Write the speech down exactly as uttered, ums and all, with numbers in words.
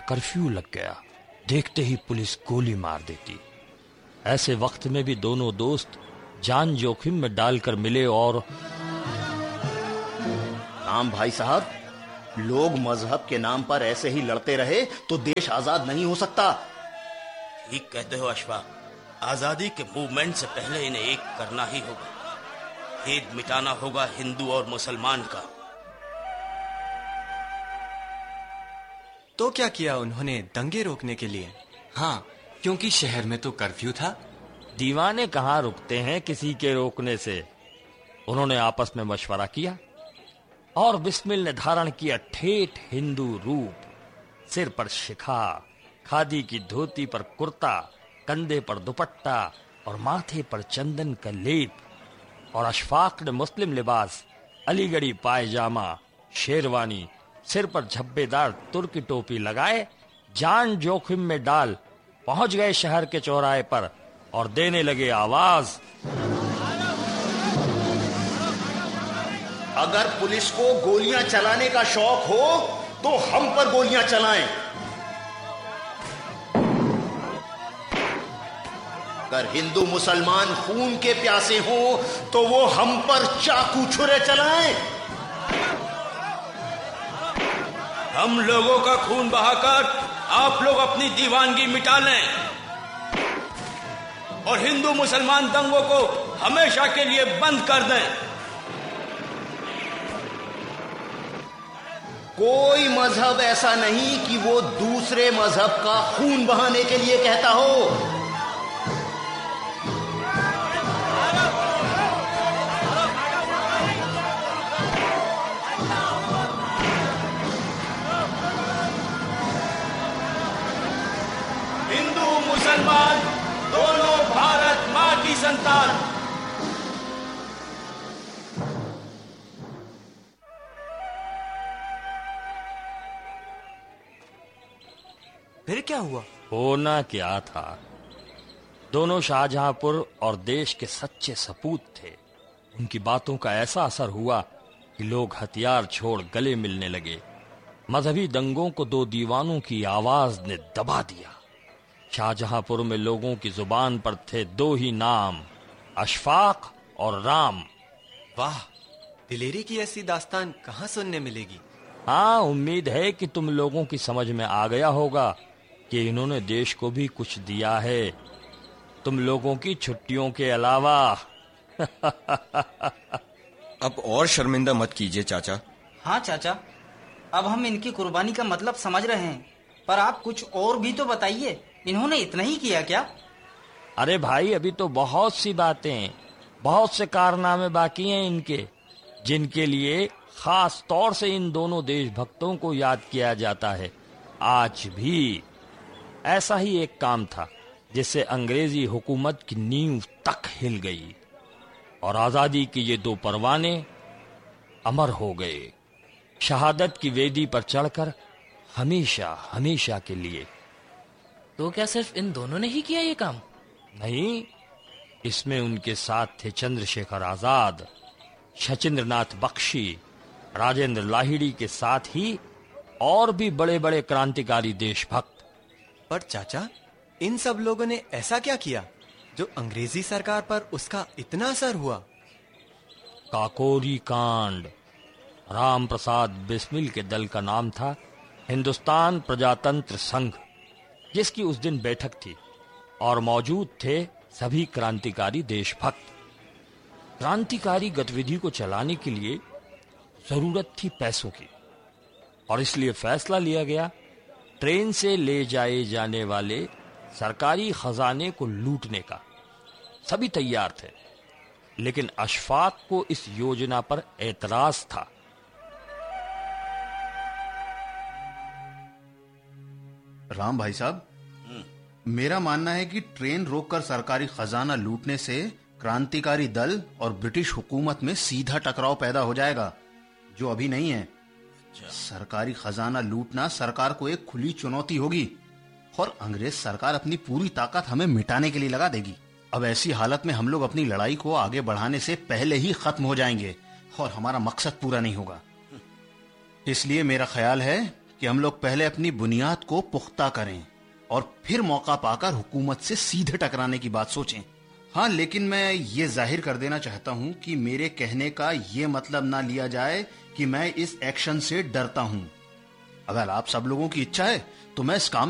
Curfew लग गया, देखते ही पुलिस गोली मार देती। ऐसे वक्त में भी दोनों दोस्त जान जोखिम में डालकर मिले। और राम भाई साहब, लोग मजहब के नाम पर ऐसे ही लड़ते रहे तो देश आजाद नहीं हो सकता। ठीक कहते हो अशफाक, आजादी के मूवमेंट से पहले इन्हें एक करना ही होगा। भेद मिटाना होगा हिंदू और मुसलमान का। तो क्या किया उन्होंने दंगे रोकने के लिए? हाँ, क्योंकि शहर में तो कर्फ्यू था। दीवाने कहाँ रुकते हैं किसी के रोकने से। उन्होंने आपस में मशवरा किया और बिस्मिल ने धारण किया ठेठ हिंदू रूप। सिर पर शिखा, खादी की धोती पर कुर्ता, कंधे पर दुपट्टा और माथे पर चंदन का लेप। और अशफाक ने मुस्लिम लिबास, अलीगढ़ी पायजामा, शेरवानी, सिर पर झब्बेदार तुर्की टोपी लगाए, जान जोखिम में डाल पहुंच गए शहर के चौराहे पर और देने लगे आवाज। अगर पुलिस को गोलियां चलाने का शौक हो तो हम पर गोलियां चलाएं। अगर हिंदू मुसलमान खून के प्यासे हो तो वो हम पर चाकू छुरे चलाएं। हम लोगों का खून बहाकर आप लोग अपनी दीवानगी मिटा लें और हिंदू मुसलमान दंगों को हमेशा के लिए बंद कर दें। कोई मजहब ऐसा नहीं कि वो दूसरे मजहब का खून बहाने के लिए कहता हो। हिंदू मुसलमान दोनों भारत मां की संतान। फिर क्या हुआ? होना क्या था, दोनों शाहजहांपुर और देश के सच्चे सपूत थे। उनकी बातों का ऐसा असर हुआ कि लोग हथियार छोड़ गले मिलने लगे। मजहबी दंगों को दो दीवानों की आवाज ने दबा दिया। शाहजहांपुर में लोगों की जुबान पर थे दो ही नाम, अशफाक और राम। वाह, दिलेरी की ऐसी दास्तान कहाँ सुनने मिलेगी? हाँ, उम्मीद है कि तुम लोगों की समझ में आ गया होगा कि इन्होंने देश को भी कुछ दिया है, तुम लोगों की छुट्टियों के अलावा। अब और शर्मिंदा मत कीजिए चाचा। हाँ चाचा, अब हम इनकी कुर्बानी का मतलब समझ रहे हैं, पर आप कुछ और भी तो बताइए। इन्होंने इतना ही किया क्या? अरे भाई, अभी तो बहुत सी बातें, बहुत से कारनामे बाकी हैं इनके, जिनके लिए खास तौर से इन दोनों देशभक्तों को याद किया जाता है। आज भी ऐसा ही एक काम था जिससे अंग्रेजी हुकूमत की नींव तक हिल गई और आजादी के ये दो परवाने अमर हो गए, शहादत की वेदी पर चढ़कर हमेशा हमेशा के लिए। तो क्या सिर्फ इन दोनों ने ही किया ये काम? नहीं, इसमें उनके साथ थे चंद्रशेखर आजाद, शचीन्द्रनाथ बख्शी, राजेंद्र लाहिड़ी के साथ ही और भी बड़े बड़े क्रांतिकारी देशभक्त। पर चाचा, इन सब लोगों ने ऐसा क्या किया जो अंग्रेजी सरकार पर उसका इतना असर हुआ? काकोरी कांड। राम प्रसाद बिस्मिल के दल का नाम था हिंदुस्तान प्रजातंत्र संघ, जिसकी उस दिन बैठक थी और मौजूद थे सभी क्रांतिकारी देशभक्त। क्रांतिकारी गतिविधि को चलाने के लिए जरूरत थी पैसों की और इसलिए फैसला लिया गया ट्रेन से ले जाए जाने वाले सरकारी खजाने को लूटने का। सभी तैयार थे, लेकिन अशफाक को इस योजना पर एतराज था। राम भाई साहब, मेरा मानना है कि ट्रेन रोककर सरकारी खजाना लूटने से क्रांतिकारी दल और ब्रिटिश हुकूमत में सीधा टकराव पैदा हो जाएगा, जो अभी नहीं है। सरकारी खजाना लूटना सरकार को एक खुली चुनौती होगी और अंग्रेज सरकार अपनी पूरी ताकत हमें मिटाने के लिए लगा देगी। अब ऐसी हालत में हम लोग अपनी लड़ाई को आगे बढ़ाने से पहले ही खत्म हो जाएंगे और हमारा मकसद पूरा नहीं होगा। इसलिए मेरा ख्याल है कि कि हम लोग पहले अपनी बुनियाद को पुख्ता करें और फिर मौका पाकर हुकूमत से सीधे टकराने की बात सोचें। हाँ, लेकिन मैं ये जाहिर कर देना चाहता हूं कि मेरे कहने का ये मतलब ना लिया जाए कि मैं इस एक्शन से डरता हूं। अगर आप सब लोगों की इच्छा है तो मैं इस काम